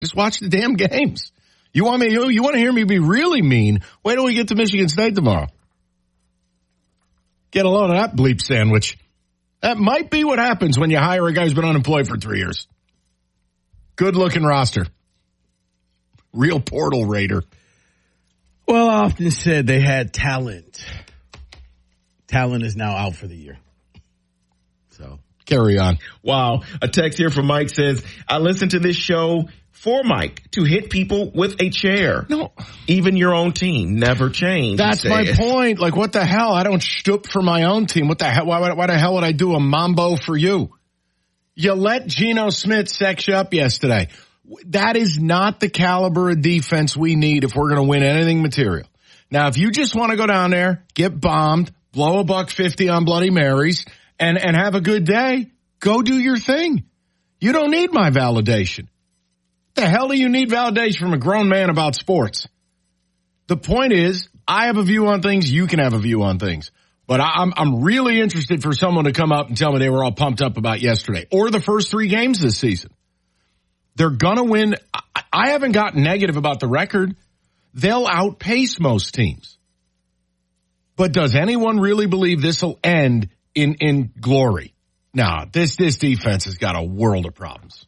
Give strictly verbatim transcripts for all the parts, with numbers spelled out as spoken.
Just watch the damn games. You want me? You, you want to hear me be really mean? Wait till we get to Michigan State tomorrow. Get a load of that bleep sandwich. That might be what happens when you hire a guy who's been unemployed for three years. Good-looking roster. Real portal raider. Well, I often said they had talent. Talent is now out for the year. So carry on. Wow. A text here from Mike says, I listened to this show for Mike to hit people with a chair. No. Even your own team never changed. That's my point. Like, what the hell? I don't stoop for my own team. What the hell? Why, why the hell would I do a mambo for you? You let Geno Smith sex you up yesterday. That is not the caliber of defense we need if we're going to win anything material. Now, if you just want to go down there, get bombed, blow a buck fifty on Bloody Marys, and, and have a good day, go do your thing. You don't need my validation. The hell do you need validation from a grown man about sports? The point is, I have a view on things, you can have a view on things. But I'm I'm really interested for someone to come up and tell me they were all pumped up about yesterday or the first three games this season. They're going to win. I haven't gotten negative about the record. They'll outpace most teams. But does anyone really believe this will end in, in glory? No, this, this defense has got a world of problems.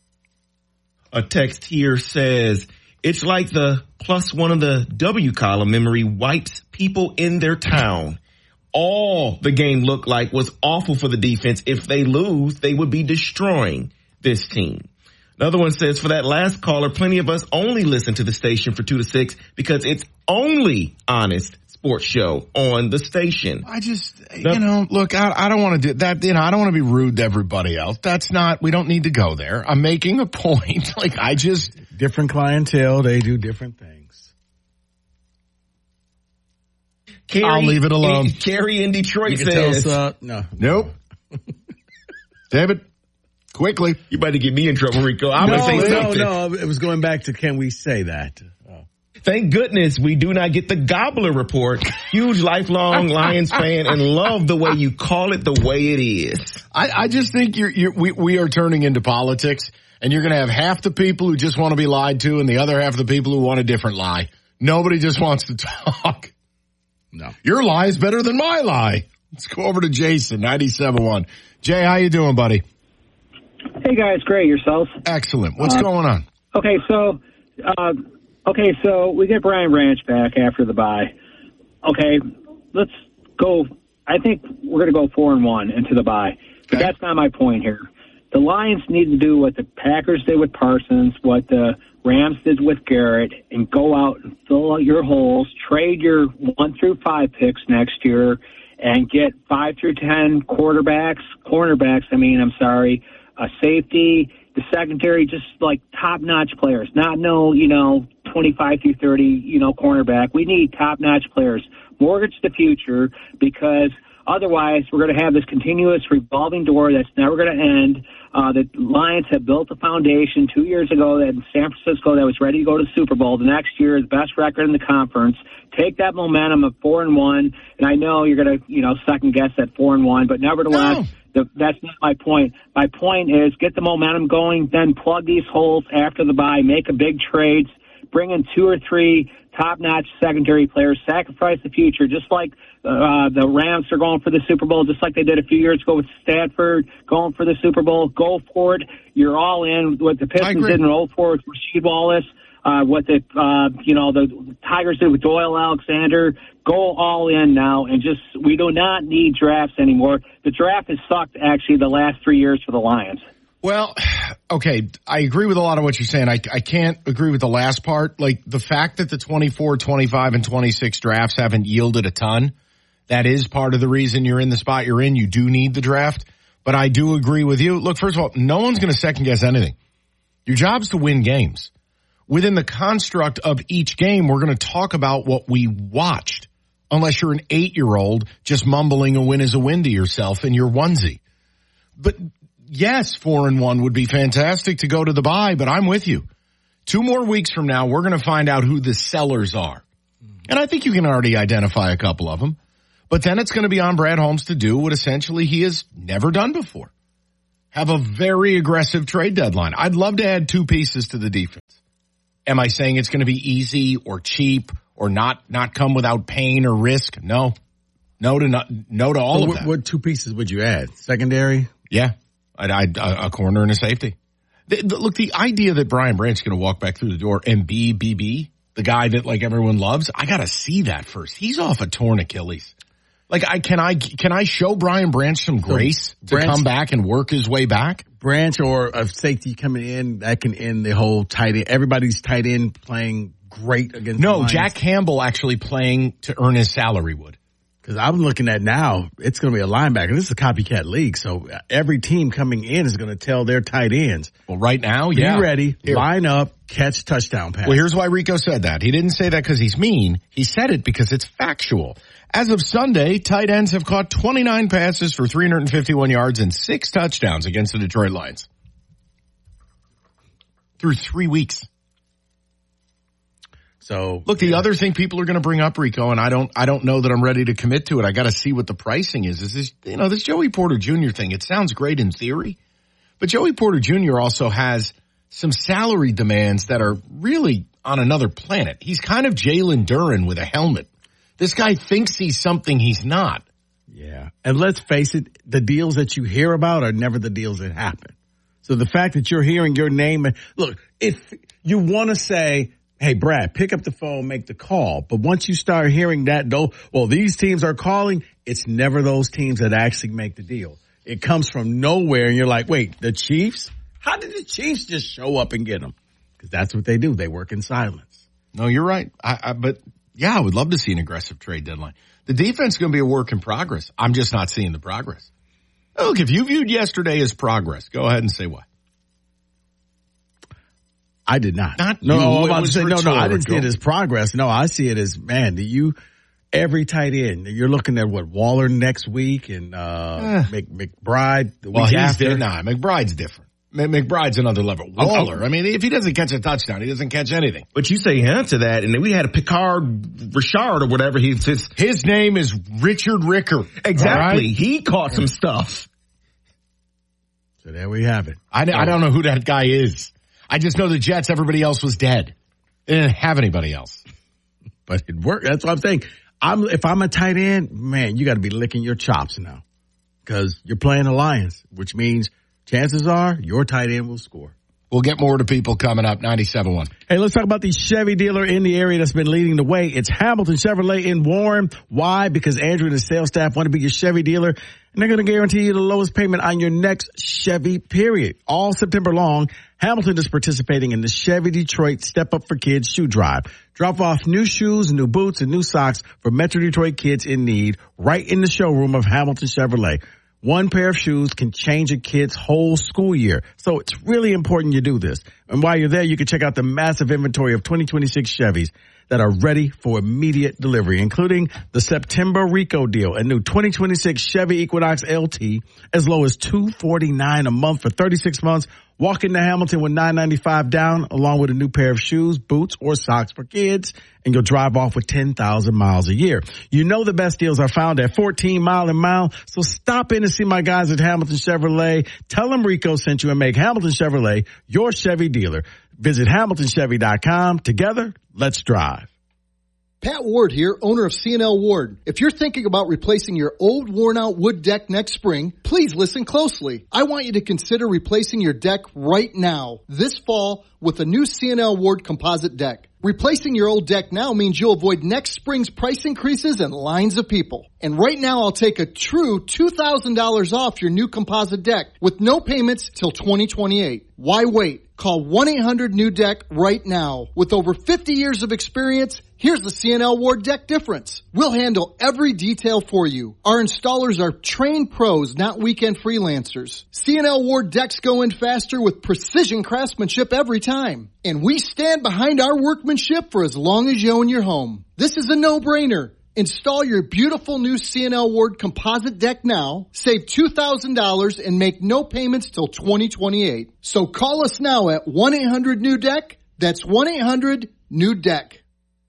A text here says, it's like the plus one of the W column memory wipes people in their town. All the game looked like was awful for the defense. If they lose, they would be destroying this team. Another one says, for that last caller, plenty of us only listen to the station for two to six because it's only honest sports show on the station. I just, no. you know, look, I, I don't want to do that. You know, I don't want to be rude to everybody else. That's not, we don't need to go there. I'm making a point. Like, I just. Different clientele. They do different things. Carrie, I'll leave it alone. Carrie in Detroit you can says. Tell us, uh, no. Nope. David. Quickly. You better get me in trouble, Rico. I'm no, going to say no, something. No, no. It was going back to can we say that? Oh. Thank goodness we do not get the Gobbler report. Huge lifelong Lions fan and love the way you call it the way it is. I, I just think you're, you're, we, we are turning into politics, and you're going to have half the people who just want to be lied to and the other half of the people who want a different lie. Nobody just wants to talk. No. Your lie is better than my lie. Let's go over to Jason, ninety-seven point one. Jay, how you doing, buddy? Hey, guys. Great. Yourself? Excellent. What's uh, going on? Okay, so uh, okay, so we get Brian Branch back after the bye. Okay, let's go. I think we're going to go four and one into the bye. But Okay. that's not my point here. The Lions need to do what the Packers did with Parsons, what the Rams did with Garrett, and go out and fill out your holes, trade your one through five picks next year, and get five through ten quarterbacks, cornerbacks, I mean, I'm sorry, a safety, the secondary, just like top-notch players, not no, you know, twenty-five through thirty, you know, cornerback. We need top-notch players. Mortgage the future, because otherwise we're going to have this continuous revolving door that's never going to end. Uh, the Lions have built a foundation two years ago that in San Francisco that was ready to go to the Super Bowl. The next year, the best record in the conference. Take that momentum of four and one, and I know you're going to, you know, second guess at four and one, but nevertheless, No. the, that's not my point. My point is get the momentum going, then plug these holes after the bye, make a big trades, bring in two or three top-notch secondary players, sacrifice the future, just like uh, the Rams are going for the Super Bowl, just like they did a few years ago with Stafford going for the Super Bowl. Go for it. You're all in. What the Pistons did in oh four with Rasheed Wallace, uh, what the, uh, you know, the Tigers did with Doyle Alexander. Go all in now, and just, we do not need drafts anymore. The draft has sucked, actually, the last three years for the Lions. Well, okay, I agree with a lot of what you're saying. I, I can't agree with the last part. Like, the fact that the twenty-four, twenty-five, and twenty-six drafts haven't yielded a ton, that is part of the reason you're in the spot you're in. You do need the draft. But I do agree with you. Look, first of all, no one's going to second-guess anything. Your job's to win games. Within the construct of each game, we're going to talk about what we watched, unless you're an eight-year-old just mumbling a win is a win to yourself in your onesie. But yes, four and one would be fantastic to go to the bye, but I'm with you. Two more weeks from now, we're going to find out who the sellers are. And I think you can already identify a couple of them. But then it's going to be on Brad Holmes to do what essentially he has never done before. Have a very aggressive trade deadline. I'd love to add two pieces to the defense. Am I saying it's going to be easy or cheap or not not come without pain or risk? No. No to not, no to all so of what, that. What two pieces would you add? Secondary? Yeah. I'd, I'd, a corner and a safety. The, the, look, the idea that Brian Branch's going to walk back through the door and be B B, the guy that like everyone loves, I got to see that first. He's off a torn Achilles. Like, I can I can I show Brian Branch some grace so to Branch, come back and work his way back? Branch or a safety coming in that can end the whole tight end. Everybody's tight end playing great against. No, the Lions. Jack Campbell actually playing to earn his salary would. Because I'm looking at now, it's going to be a linebacker. This is a copycat league, so every team coming in is going to tell their tight ends. Well, right now, yeah. Be ready, Here. line up, catch touchdown pass. Well, here's why Rico said that. He didn't say that because he's mean. He said it because it's factual. As of Sunday, tight ends have caught twenty-nine passes for three hundred fifty-one yards and six touchdowns against the Detroit Lions. Through three weeks. So look, the yeah. other thing people are going to bring up, Rico, and I don't, I don't know that I'm ready to commit to it. I got to see what the pricing is. Is this, you know, this Joey Porter Junior thing? It sounds great in theory, but Joey Porter Junior also has some salary demands that are really on another planet. He's kind of Jalen Duren with a helmet. This guy thinks he's something he's not. Yeah, and let's face it, the deals that you hear about are never the deals that happen. So the fact that you're hearing your name, look, if you want to say, hey, Brad, pick up the phone, make the call. But once you start hearing that, though, well, these teams are calling, it's never those teams that actually make the deal. It comes from nowhere, and you're like, wait, the Chiefs? How did the Chiefs just show up and get them? Because that's what they do. They work in silence. No, you're right. I, I, but, yeah, I would love to see an aggressive trade deadline. The defense is going to be a work in progress. I'm just not seeing the progress. Look, if you viewed yesterday as progress, go ahead and say what? I did not. Not no, you. I'm about to say, no, no, I didn't see it as progress. No, I see it as, man, do you, every tight end, you're looking at what, Waller next week and, uh, eh. Mc, McBride the well, week he's after. Di- nah, McBride's different. McBride's another level. Waller, I mean, if he doesn't catch a touchdown, he doesn't catch anything. But you say huh to that, and then we had a Picard Richard or whatever. He's just, his name is Richard Ricker. Exactly. Right? He caught some stuff. So there we have it. I, I don't know who that guy is. I just know the Jets, everybody else was dead. They didn't have anybody else. But it worked. That's what I'm saying. I'm, if I'm a tight end, man, you got to be licking your chops now. Because you're playing the Lions, which means chances are your tight end will score. We'll get more to people coming up. ninety-seven point one. Hey, let's talk about the Chevy dealer in the area that's been leading the way. It's Hamilton Chevrolet in Warren. Why? Because Andrew and his sales staff want to be your Chevy dealer, and they're going to guarantee you the lowest payment on your next Chevy, period. All September long, Hamilton is participating in the Chevy Detroit Step Up for Kids shoe drive. Drop off new shoes, new boots, and new socks for Metro Detroit kids in need right in the showroom of Hamilton Chevrolet. One pair of shoes can change a kid's whole school year. So it's really important you do this. And while you're there, you can check out the massive inventory of twenty twenty-six Chevys that are ready for immediate delivery, including the September Rico deal, a new twenty twenty-six Chevy Equinox L T as low as two hundred forty-nine dollars a month for thirty-six months. Walk into Hamilton with nine hundred ninety-five dollars down, along with a new pair of shoes, boots, or socks for kids, and you'll drive off with ten thousand miles a year. You know the best deals are found at fourteen Mile and Mile, so stop in and see my guys at Hamilton Chevrolet. Tell them Rico sent you and make Hamilton Chevrolet your Chevy dealer. Visit hamilton chevy dot com. Together, let's drive. Pat Ward here, owner of C and L Ward. If you're thinking about replacing your old worn-out wood deck next spring, please listen closely. I want you to consider replacing your deck right now, this fall, with a new C and L Ward composite deck. Replacing your old deck now means you'll avoid next spring's price increases and lines of people. And right now, I'll take a true two thousand dollars off your new composite deck with no payments till twenty twenty-eight. Why wait? Call one eight hundred new deck right now. With over fifty years of experience, here's the C and L Ward deck difference. We'll handle every detail for you. Our installers are trained pros, not weekend freelancers. C and L Ward decks go in faster with precision craftsmanship every time. And we stand behind our workmanship for as long as you own your home. This is a no-brainer. Install your beautiful new C and L Ward composite deck now, save two thousand dollars, and make no payments till twenty twenty-eight. So call us now at one eight hundred new deck. That's one eight hundred new deck.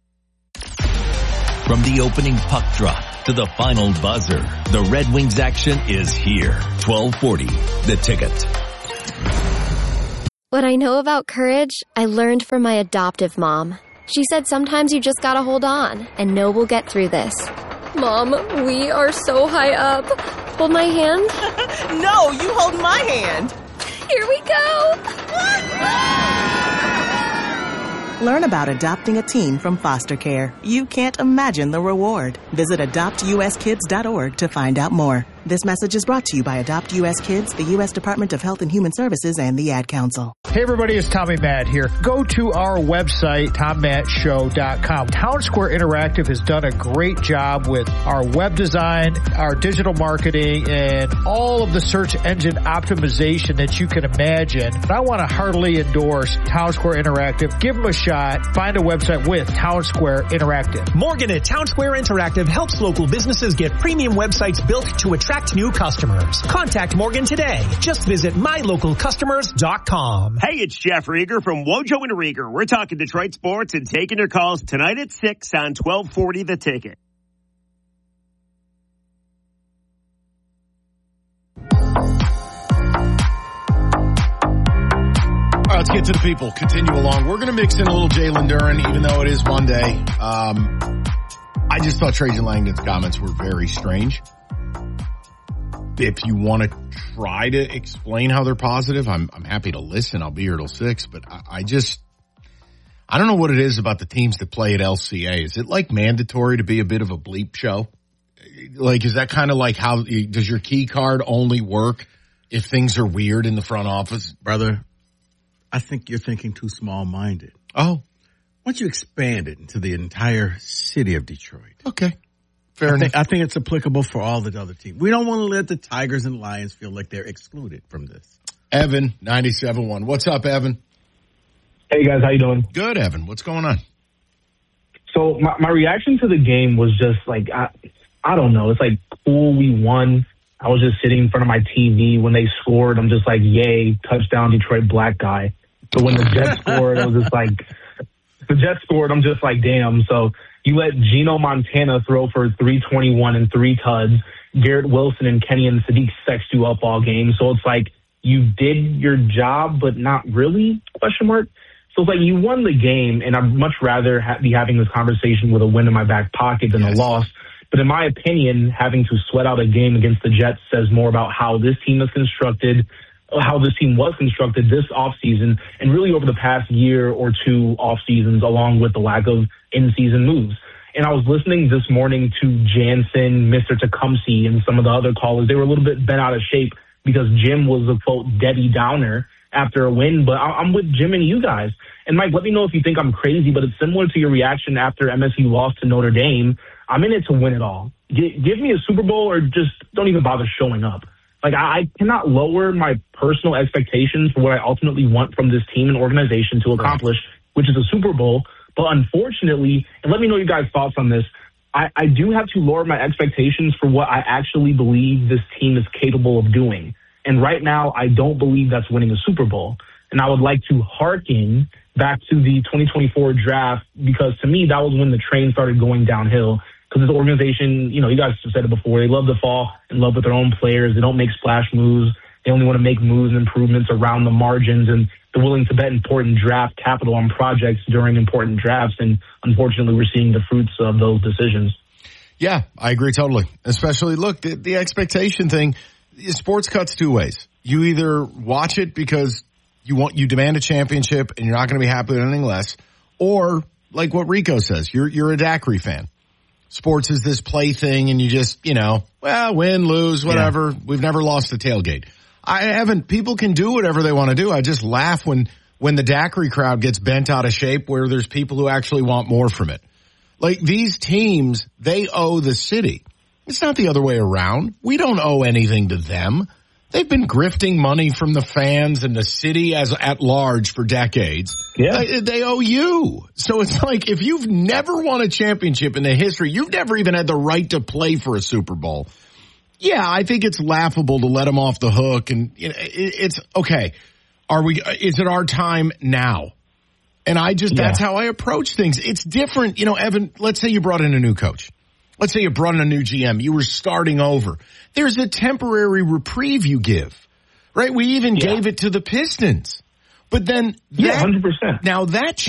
From the opening puck drop to the final buzzer, the Red Wings action is here. twelve forty, The Ticket. What I know about courage, I learned from my adoptive mom. She said sometimes you just gotta hold on and know we'll get through this. Mom, we are so high up. Hold my hand. No, you hold my hand. Here we go. Learn about adopting a teen from foster care. You can't imagine the reward. Visit adopt u s kids dot org to find out more. This message is brought to you by Adopt U S Kids, the U S Department of Health and Human Services, and the Ad Council. Hey everybody, it's Tommy Matt here. Go to our website, tom matt show dot com. Town Square Interactive has done a great job with our web design, our digital marketing, and all of the search engine optimization that you can imagine. And I want to heartily endorse Town Square Interactive. Give them a shot. Find a website with Town Square Interactive. Morgan at Town Square Interactive helps local businesses get premium websites built to attract new customers. Contact Morgan today. Just visit my local customers dot com. Hey, it's Jeff Rieger from Wojo and Rieger. We're talking Detroit sports and taking your calls tonight at six on twelve forty The Ticket. All right, let's get to the people. Continue along. We're going to mix in a little Jalen Duren, even though it is Monday. Um, I just thought Trajan Langdon's comments were very strange. If you want to try to explain how they're positive, I'm I'm happy to listen. I'll be here till six, but I, I just, I don't know what it is about the teams that play at L C A. Is it like mandatory to be a bit of a bleep show? Like, is that kind of like how, does your key card only work if things are weird in the front office? Brother, I think you're thinking too small-minded. Oh. Why don't you expand it into the entire city of Detroit? Okay. Fair I enough. think, I think it's applicable for all the other teams. We don't want to let the Tigers and Lions feel like they're excluded from this. Evan, ninety-seven point one. What's up, Evan? Hey, guys. How you doing? Good, Evan. What's going on? So my, my reaction to the game was just like, I, I don't know. It's like, cool, we won. I was just sitting in front of my T V when they scored. I'm just like, yay, touchdown, Detroit black guy. But when the Jets scored, I was just like, the Jets scored, I'm just like, damn. So you let Geno Montana throw for three twenty-one and three T U Ds. Garrett Wilson and Kenny and Sadiq sexed you up all game. So it's like you did your job, but not really, question mark. So it's like you won the game, and I'd much rather ha- be having this conversation with a win in my back pocket than yes. a loss. But in my opinion, having to sweat out a game against the Jets says more about how this team is constructed, how this team was constructed this offseason, and really over the past year or two off seasons, along with the lack of in-season moves. And I was listening this morning to Jansen, Mister Tecumseh, and some of the other callers. They were a little bit bent out of shape because Jim was a, quote, Debbie Downer after a win. But I'm with Jim and you guys. And, Mike, let me know if you think I'm crazy, but it's similar to your reaction after M S U lost to Notre Dame. I'm in it to win it all. G- give me a Super Bowl or just don't even bother showing up. Like, I cannot lower my personal expectations for what I ultimately want from this team and organization to accomplish, right. which is a Super Bowl. But unfortunately, and let me know your guys' thoughts on this, I, I do have to lower my expectations for what I actually believe this team is capable of doing. And right now, I don't believe that's winning a Super Bowl. And I would like to hearken back to the twenty twenty-four draft, because to me, that was when the train started going downhill. Because this organization, you know, you guys have said it before, they love to fall in love with their own players. They don't make splash moves. They only want to make moves and improvements around the margins, and they're willing to bet important draft capital on projects during important drafts. And unfortunately, we're seeing the fruits of those decisions. Yeah, I agree totally. Especially, look, the, the expectation thing, sports cuts two ways. You either watch it because you want, you demand a championship and you're not going to be happy with anything less, or like what Rico says, you're, you're a Daiquiri fan. Sports is this play thing, and you just, you know, well, win, lose, whatever. Yeah. We've never lost a tailgate. I haven't, people can do whatever they want to do. I just laugh when, when the Daiquiri crowd gets bent out of shape, where there's people who actually want more from it. Like, these teams, they owe the city. It's not the other way around. We don't owe anything to them. They've been grifting money from the fans and the city as at large for decades. Yeah. They, they owe you. So it's like, if you've never won a championship in the history, you've never even had the right to play for a Super Bowl. Yeah, I think it's laughable to let them off the hook. And you know, it, it's okay. Are we, is it our time now? And I just, yeah. that's how I approach things. It's different. You know, Evan, let's say you brought in a new coach. Let's say you brought in a new G M. You were starting over. There's a temporary reprieve you give, right? We even yeah. gave it to the Pistons. But then, yeah, that, one hundred percent. Now that